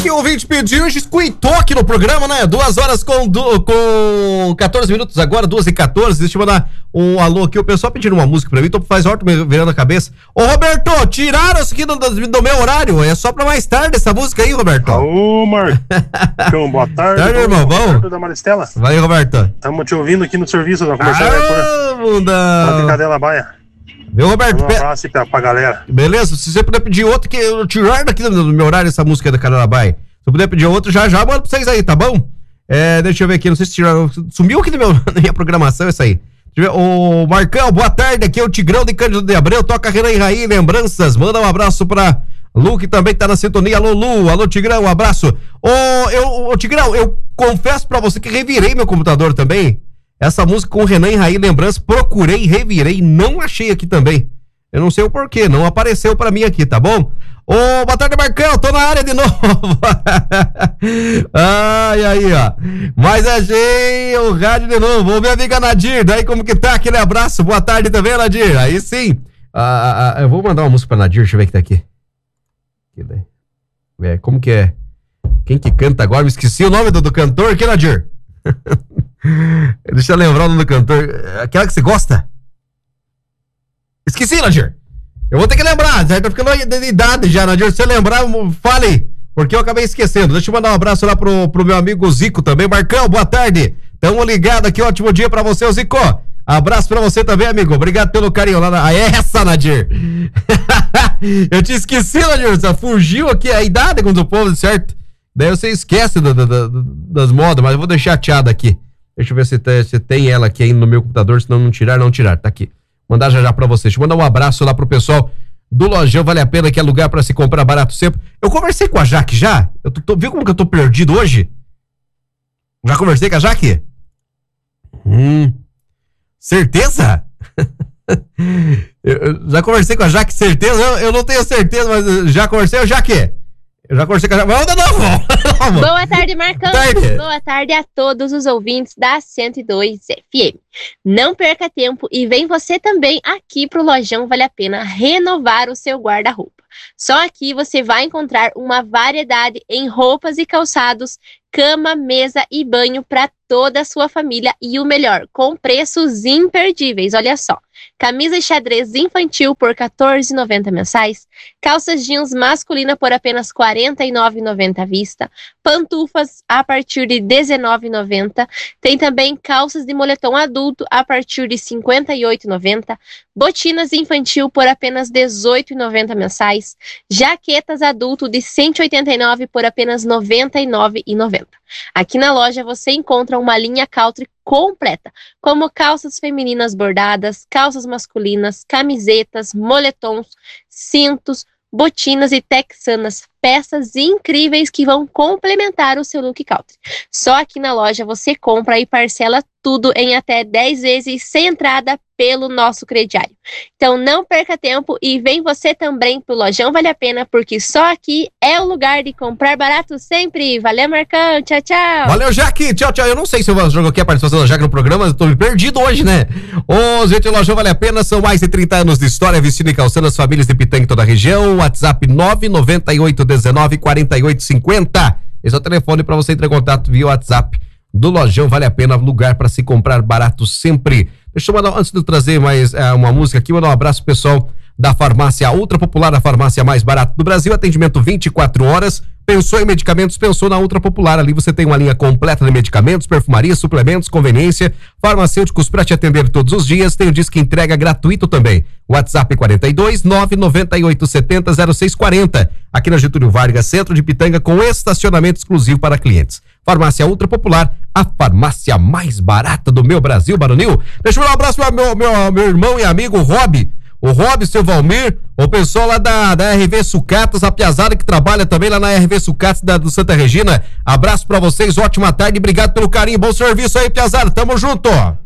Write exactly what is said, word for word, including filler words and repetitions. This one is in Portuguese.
que o ouvinte pediu, escutou aqui no programa, né? Duas horas com, do, com quatorze minutos agora, duas e quatorze. Deixa eu mandar um alô aqui. O pessoal pedindo uma música pra mim, então faz hora, me virando a cabeça. Ô, Roberto, tiraram isso aqui do, do, do meu horário. É só pra mais tarde essa música aí, Roberto. Ô, Marcão, boa tarde. Tarde, irmão, bom? Da Maristela. Vai, Roberto. Estamos te ouvindo aqui no serviço da Comercial Aguarda. da Cadela Baia. Viu, Roberto? Um abraço pra, pra galera. Beleza? Se você puder pedir outro, que eu tirar daqui do meu horário essa música da Cadela Baia. Se eu puder pedir outro, já já mando pra vocês aí, tá bom? É, deixa eu ver aqui, não sei se tiraram. Sumiu aqui do meu, na minha programação isso aí. Ô, Marcão, boa tarde, aqui é o Tigrão de Cândido de Abreu, toca Renan Raí, lembranças. Manda um abraço pra Lu, que também tá na sintonia. Alô, Lu, alô, Tigrão, um abraço. Ô, eu, ô, Tigrão, eu confesso pra você que revirei meu computador também. Essa música com Renan e Raí, lembranças, procurei, revirei, não achei aqui também. Eu não sei o porquê, não apareceu pra mim aqui, tá bom? Ô, boa tarde, Marcão, tô na área de novo. Ai, aí, ó. Mas achei o rádio de novo. Ô, minha amiga Nadir, daí como que tá? Aquele abraço, boa tarde também, Nadir. Aí sim. Ah, ah, eu vou mandar uma música pra Nadir, deixa eu ver que tá aqui. É, como que é? Quem que canta agora? Me esqueci o nome do, do cantor aqui, Nadir. Deixa eu lembrar o nome do cantor. Aquela que você gosta? Esqueci, Nadir. Eu vou ter que lembrar. Já tá ficando de idade já, Nadir. Se você lembrar, fale. Porque eu acabei esquecendo. Deixa eu mandar um abraço lá pro, pro meu amigo Zico também. Marcão, boa tarde. Tamo ligado aqui. Ótimo dia pra você, Zico. Abraço pra você também, amigo. Obrigado pelo carinho lá na... Ah, essa, Nadir. Eu te esqueci, Nadir. Você fugiu aqui a idade com o povo, certo? Daí você esquece do, do, do, das modas, mas eu vou deixar chateada aqui. Deixa eu ver se tem, se tem ela aqui ainda no meu computador, se não, não tirar, não tirar. Tá aqui. Mandar já já pra vocês. Deixa eu mandar um abraço lá pro pessoal do Lojão Vale a Pena, que é lugar pra se comprar barato sempre. Eu conversei com a Jaque já? Eu tô, tô, viu como que eu tô perdido hoje? Já conversei com a Jaque? Hum... Certeza? eu, eu já conversei com a Jaque, certeza? Eu, eu não tenho certeza, mas já conversei, eu Jaque. Eu já conversei com a Jaque. Manda novo. Boa tarde, Marcão. Tarde. Boa tarde a todos os ouvintes da cento e dois F M. Não perca tempo e vem você também aqui pro Lojão Vale a Pena renovar o seu guarda-roupa. Só aqui você vai encontrar uma variedade em roupas e calçados, cama, mesa e banho para toda a sua família e o melhor, com preços imperdíveis. Olha só, camisa xadrez infantil por quatorze reais e noventa centavos mensais, calças jeans masculina por apenas quarenta e nove reais e noventa centavos à vista, pantufas a partir de dezenove reais e noventa centavos, tem também calças de moletom adulto a partir de cinquenta e oito reais e noventa centavos, botinas infantil por apenas dezoito reais e noventa centavos mensais, jaquetas adulto de cento e oitenta e nove reais por apenas noventa e nove reais e noventa centavos. Aqui na loja você encontra uma linha Country completa, como calças femininas bordadas, calças masculinas, camisetas, moletons, cintos, botinas e texanas, peças incríveis que vão complementar o seu look country. Só aqui na loja você compra e parcela tudo em até dez vezes sem entrada pelo nosso crediário. Então não perca tempo e vem você também pro Lojão Vale a Pena, porque só aqui é o lugar de comprar barato sempre. Valeu, Marcão. Tchau, tchau. Valeu, Jaque. Tchau, tchau. Eu não sei se eu jogo aqui a participação da Jaque no programa, mas eu tô me perdido hoje, né? Ô, gente, o Lojão Vale a Pena, são mais de trinta anos de história, vestindo e calçando as famílias de Pitanga em toda a região. WhatsApp nove nove oito um nove quatro oito cinco zero. Esse é o telefone para você entrar em contato via WhatsApp do Lojão Vale a Pena, lugar para se comprar barato sempre. Deixa eu mandar, antes de eu trazer mais é, uma música aqui, mandar um abraço pro pessoal da farmácia Ultra Popular, a farmácia mais barata do Brasil, atendimento vinte e quatro horas. Pensou em medicamentos, pensou na Ultra Popular. Ali você tem uma linha completa de medicamentos, perfumaria, suplementos, conveniência, farmacêuticos para te atender todos os dias. Tem o disque entrega gratuito também. WhatsApp quarenta e dois, nove nove oito sete zero, zero seis quatro zero. Aqui na Getúlio Vargas, centro de Pitanga, com estacionamento exclusivo para clientes. Farmácia Ultra Popular, a farmácia mais barata do meu Brasil, Baronil. Deixa eu dar um abraço para meu, meu, meu irmão e amigo Rob. O Rob, seu Valmir, o pessoal lá da, da R V Sucatas, a piazada que trabalha também lá na R V Sucatas da, do Santa Regina. Abraço pra vocês, ótima tarde, obrigado pelo carinho, bom serviço aí, piazada, tamo junto.